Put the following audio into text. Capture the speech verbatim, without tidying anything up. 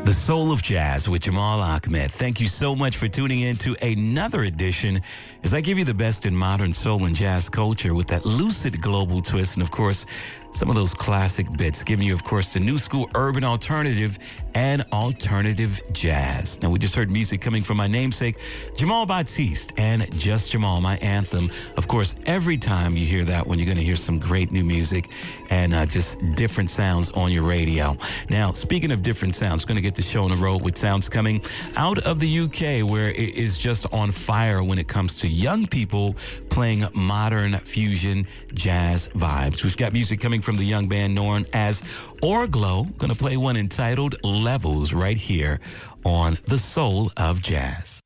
The Soul of Jazz with Jamal Ahmed. Thank you so much for tuning in to another edition as I give you the best in modern soul and jazz culture with that lucid global twist and, of course, some of those classic bits, giving you, of course, the new school urban alternative and alternative jazz. Now, we just heard music coming from my namesake, Jamal Baptiste, and Just Jamal, my anthem. Of course, every time you hear that one, you're going to hear some great new music and uh, just different sounds on your radio. Now, speaking of different sounds, going to get the show on the road with sounds coming out of the U K, where it is just on fire when it comes to young people playing modern fusion jazz vibes. We've got music coming from the young band known as Orglow. Going to play one entitled Levels right here on The Soul of Jazz.